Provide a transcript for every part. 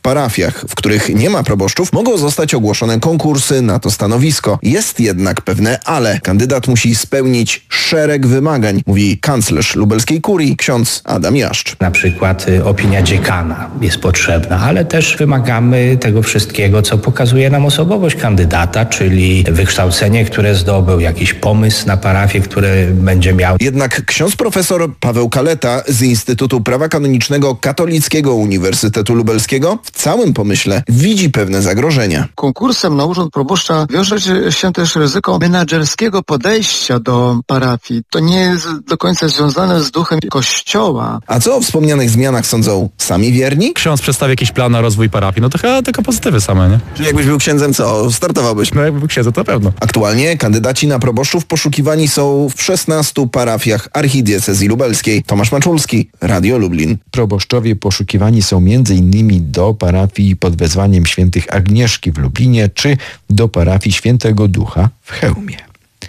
parafiach, w których nie ma proboszczów, mogą zostać ogłoszone konkursy na to stanowisko. Jest jednak pewne ale. Kandydat musi spełnić szereg wymagań, mówi kanclerz lubelskiej kurii ksiądz Adam Jaszcz. Na przykład opinia dziekana jest potrzebna, ale też wymagamy tego wszystkiego, co pokazuje nam osobowość kandydata, czyli wykształcenie, które zdobył, jakiś pomysł na parafię, który będzie miał. Jednak ksiądz profesor Paweł Kaleta z Instytutu Prawa Kanonicznego Katolickiego Uniwersytetu Lubelskiego w całym pomyśle widzi pewne zagrożenia. Konkursem na urząd proboszcza wiąże się też ryzyko menadżerskiego podejścia do parafii. To nie jest do końca związane z duchem Kościoła. A co o wspomnianych zmianach sądzą sami wierni? Ksiądz przedstawi jakiś plan na rozwój parafii, no to chyba tylko pozytywy same, nie? Czyli jakbyś był księdzem, co? Startowałbyś? No jakby był księdzem, to pewno. Aktualnie kandydaci na proboszczów poszukiwani są w 16 parafiach archidiecezji lubelskiej. Tomasz Maczulski, Radio Lublin. Proboszczowie poszukiwani są m.in. do parafii pod wezwaniem świętych Agnieszki w Lublinie czy do parafii Świętego Ducha w Chełmie.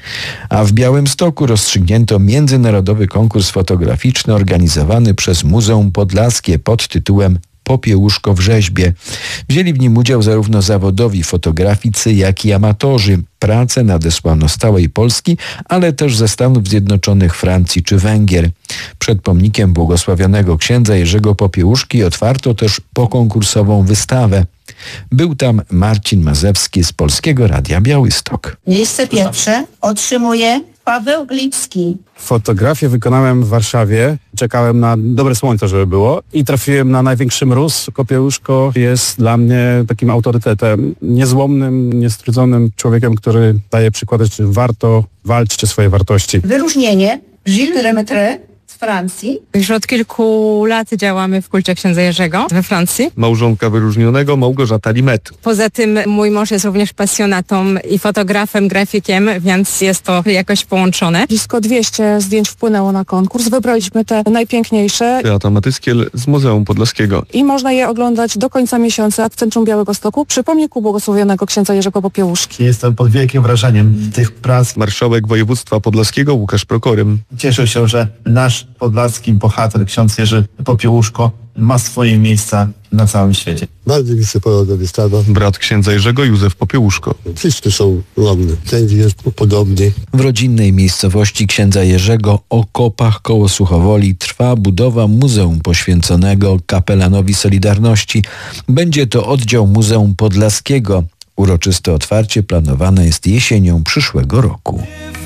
A w Białymstoku rozstrzygnięto międzynarodowy konkurs fotograficzny organizowany przez Muzeum Podlaskie pod tytułem Popiełuszko w rzeźbie. Wzięli w nim udział zarówno zawodowi fotograficy, jak i amatorzy. Pracę nadesłano z całej Polski, ale też ze Stanów Zjednoczonych, Francji czy Węgier. Przed pomnikiem błogosławionego księdza Jerzego Popiełuszki otwarto też pokonkursową wystawę. Był tam Marcin Mazewski z Polskiego Radia Białystok. Miejsce pierwsze otrzymuje Paweł Lipski. Fotografię wykonałem w Warszawie. Czekałem na dobre słońce, żeby było i trafiłem na największy mróz. Popiełuszko jest dla mnie takim autorytetem, niezłomnym, niestrudzonym człowiekiem, który daje przykłady, że warto walczyć o swoje wartości. Wyróżnienie Gilles de Lemaitre z Francji. Już od kilku lat działamy w kulcie księdza Jerzego we Francji. Małżonka wyróżnionego Małgorzata Limet. Poza tym mój mąż jest również pasjonatą i fotografem, grafikiem, więc jest to jakoś połączone. Blisko 200 zdjęć wpłynęło na konkurs. Wybraliśmy te najpiękniejsze. Beata Matyskiel z Muzeum Podlaskiego. I można je oglądać do końca miesiąca w centrum Białegostoku przy pomniku błogosławionego księdza Jerzego Popiełuszki. Jestem pod wielkim wrażeniem tych prac. Marszałek województwa podlaskiego Łukasz Prokorym. Cieszę się, że nasz podlaski bohater, ksiądz Jerzy Popiełuszko, ma swoje miejsca na całym świecie. Bardzo mi się podoba wystawa. Brat księdza Jerzego Józef Popiełuszko. Wszyscy są ładne. Ten jest podobny. W rodzinnej miejscowości księdza Jerzego Okopach koło Suchowoli trwa budowa muzeum poświęconego kapelanowi Solidarności. Będzie to oddział Muzeum Podlaskiego. Uroczyste otwarcie planowane jest jesienią przyszłego roku.